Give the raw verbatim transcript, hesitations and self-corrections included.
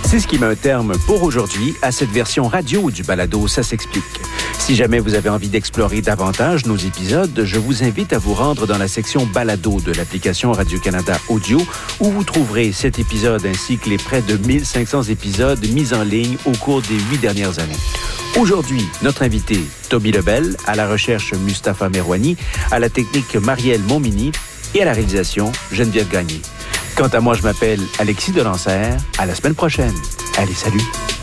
C'est ce qui met un terme pour aujourd'hui à cette version radio du balado Ça s'explique. Si jamais vous avez envie d'explorer davantage nos épisodes, je vous invite à vous rendre dans la section balado de l'application Radio-Canada Audio où vous trouverez cet épisode ainsi que les près de mille cinq cents épisodes mis en ligne au cours des huit dernières années. Aujourd'hui, notre invité, Toby Lebel, à la recherche Mustapha Merwani, à la technique Marielle Montminy et à la réalisation Geneviève Gagné. Quant à moi, je m'appelle Alexis Delancer. À la semaine prochaine. Allez, salut!